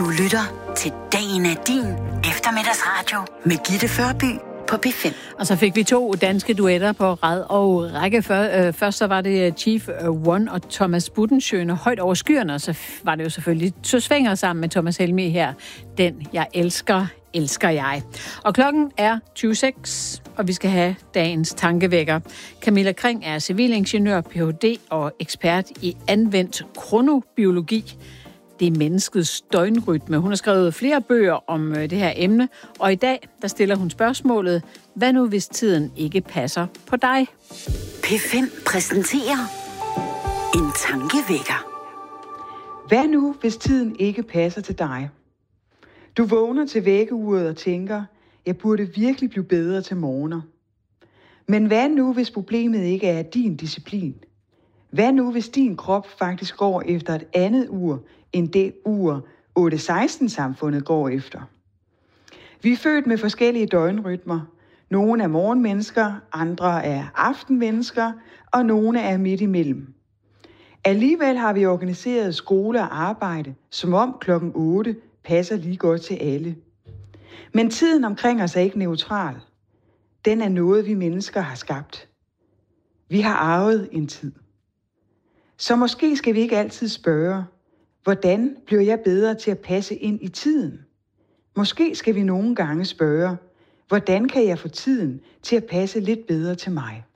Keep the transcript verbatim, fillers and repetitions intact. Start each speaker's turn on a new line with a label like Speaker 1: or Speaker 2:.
Speaker 1: Du lytter til Dagen er din eftermiddagsradio med Gitte Førby på P fem.
Speaker 2: Og så fik vi to danske duetter på rad og række. Først så var det Chief One og Thomas Budensjøen højt over skyerne, og så var det jo selvfølgelig Søsvinger sammen med Thomas Helmig her. Den jeg elsker, elsker jeg. Og klokken er tyve seks, og vi skal have dagens tankevækker. Camilla Kring er civilingeniør, P H D og ekspert i anvendt kronobiologi. Det er menneskets døgnrytme. Hun har skrevet flere bøger om det her emne, og i dag der stiller hun spørgsmålet: hvad nu hvis tiden ikke passer på dig?
Speaker 1: P fem præsenterer en tankevækker.
Speaker 3: Hvad nu hvis tiden ikke passer til dig? Du vågner til vækkeuret og tænker, jeg burde virkelig blive bedre til morgener. Men hvad nu hvis problemet ikke er din disciplin? Hvad nu hvis din krop faktisk går efter et andet ur, end det ur otte seksten-samfundet går efter? Vi er født med forskellige døgnrytmer. Nogle er morgenmennesker, andre er aftenmennesker, og nogle er midt imellem. Alligevel har vi organiseret skole og arbejde, som om klokken otte passer lige godt til alle. Men tiden omkring os er ikke neutral. Den er noget, vi mennesker har skabt. Vi har arvet en tid. Så måske skal vi ikke altid spørge, hvordan bliver jeg bedre til at passe ind i tiden? Måske skal vi nogle gange spørge, hvordan kan jeg få tiden til at passe lidt bedre til mig?